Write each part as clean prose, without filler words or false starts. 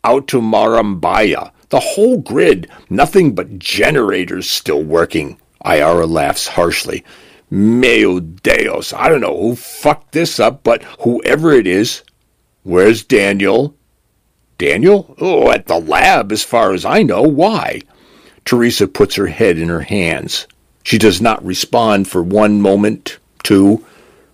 out to Marambaya. The whole grid, nothing but generators still working. Ayara laughs harshly. Meu Deus, I don't know who fucked this up, but whoever it is, where's Daniel? Daniel? Oh, at the lab, as far as I know. Why? Teresa puts her head in her hands. She does not respond for 1 moment, 2.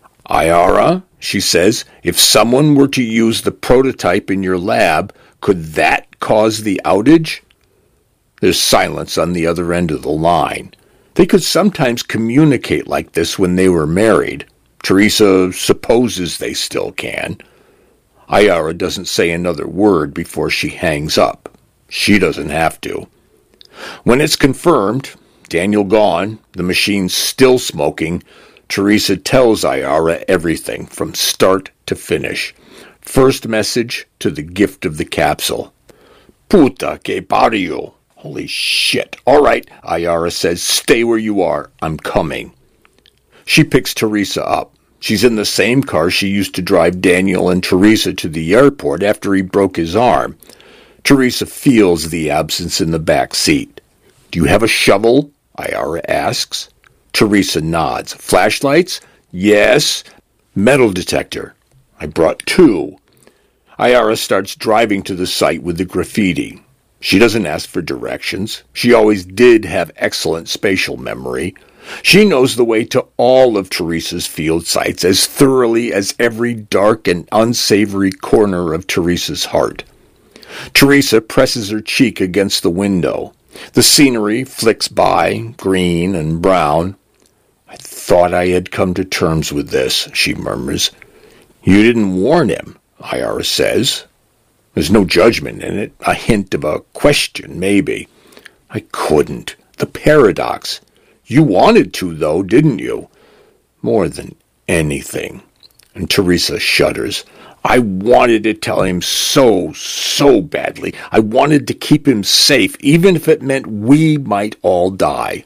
Ayara, she says, if someone were to use the prototype in your lab, could that cause the outage? There's silence on the other end of the line. They could sometimes communicate like this when they were married. Teresa supposes they still can. Ayara doesn't say another word before she hangs up. She doesn't have to. When it's confirmed, Daniel gone, the machine still smoking, Teresa tells Ayara everything from start to finish. First message to the gift of the capsule. Puta que pariu. Holy shit. All right, Ayara says, stay where you are. I'm coming. She picks Teresa up. She's in the same car she used to drive Daniel and Teresa to the airport after he broke his arm. Teresa feels the absence in the back seat. Do you have a shovel? Ayara asks. Teresa nods. Flashlights? Yes. Metal detector. I brought 2. Ayara starts driving to the site with the graffiti. She doesn't ask for directions. She always did have excellent spatial memory. She knows the way to all of Teresa's field sites as thoroughly as every dark and unsavory corner of Teresa's heart. Teresa presses her cheek against the window. The scenery flicks by, green and brown. I thought I had come to terms with this, she murmurs. You didn't warn him, Ayara says. There's no judgment in it, a hint of a question, maybe. I couldn't. The paradox. You wanted to, though, didn't you? More than anything. And Teresa shudders. I wanted to tell him so badly. I wanted to keep him safe, even if it meant we might all die.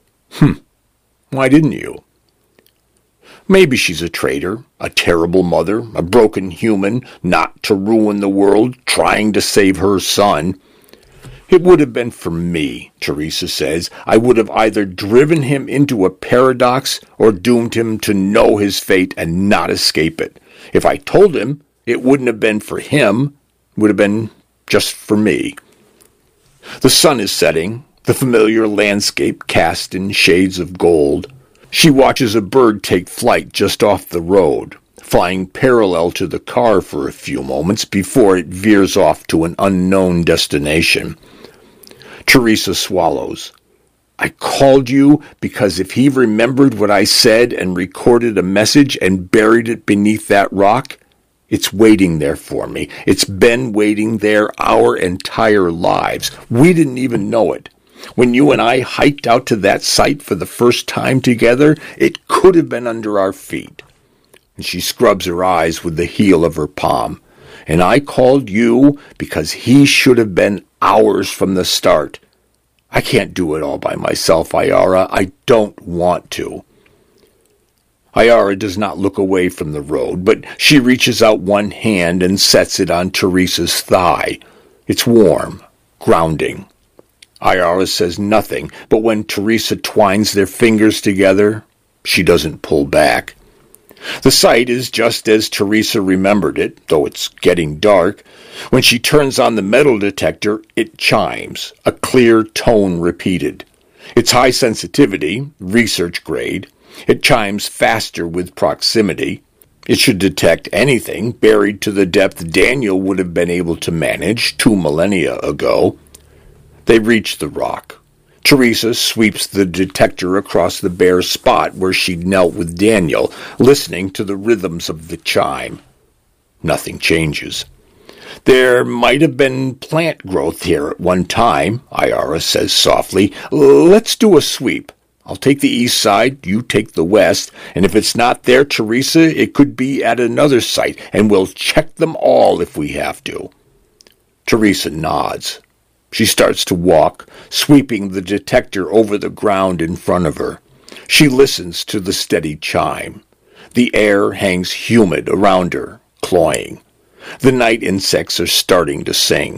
Why didn't you? Maybe she's a traitor, a terrible mother, a broken human, not to ruin the world, trying to save her son. It would have been for me, Teresa says. I would have either driven him into a paradox or doomed him to know his fate and not escape it. If I told him, it wouldn't have been for him. It would have been just for me. The sun is setting, the familiar landscape cast in shades of gold. She watches a bird take flight just off the road, flying parallel to the car for a few moments before it veers off to an unknown destination. Teresa swallows. I called you because if he remembered what I said and recorded a message and buried it beneath that rock, it's waiting there for me. It's been waiting there our entire lives. We didn't even know it. When you and I hiked out to that site for the first time together, it could have been under our feet. And she scrubs her eyes with the heel of her palm. And I called you because he should have been ours from the start. I can't do it all by myself, Ayara. I don't want to. Ayara does not look away from the road, but she reaches out one hand and sets it on Teresa's thigh. It's warm, grounding. Ayara says nothing, but when Teresa twines their fingers together, she doesn't pull back. The sight is just as Teresa remembered it, though it's getting dark. When she turns on the metal detector, it chimes, a clear tone repeated. It's high sensitivity, research grade. It chimes faster with proximity. It should detect anything buried to the depth Daniel would have been able to manage 2 millennia ago. They reach the rock. Teresa sweeps the detector across the bare spot where she'd knelt with Daniel, listening to the rhythms of the chime. Nothing changes. There might have been plant growth here at one time, Ayara says softly. Let's do a sweep. I'll take the east side, you take the west, and if it's not there, Teresa, it could be at another site, and we'll check them all if we have to. Teresa nods. She starts to walk, sweeping the detector over the ground in front of her. She listens to the steady chime. The air hangs humid around her, cloying. The night insects are starting to sing.